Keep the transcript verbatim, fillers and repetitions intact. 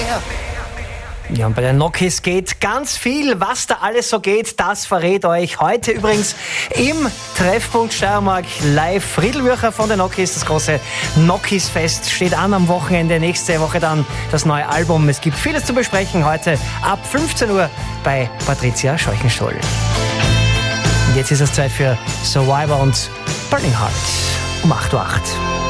Ja, und bei den Nokis geht ganz viel. Was da alles so geht, das verrät euch heute übrigens im Treffpunkt Steiermark live. Friedl Würcher von den Nokis, das große Nokis-Fest steht an am Wochenende. Nächste Woche dann das neue Album. Es gibt vieles zu besprechen heute ab fünfzehn Uhr bei Patricia Scheuchenstoll. Und jetzt ist es Zeit für Survivor und Burning Heart um acht Uhr acht.